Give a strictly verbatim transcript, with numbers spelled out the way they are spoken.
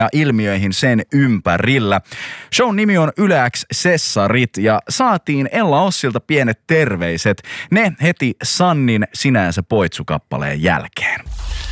ja ilmiöihin sen ympärillä. Shown nimi on Yle X Sessarit ja saatiin Ella Ossilta pienet terveiset. Ne heti Sannin Sinä ja se poitsu -kappaleen jälkeen.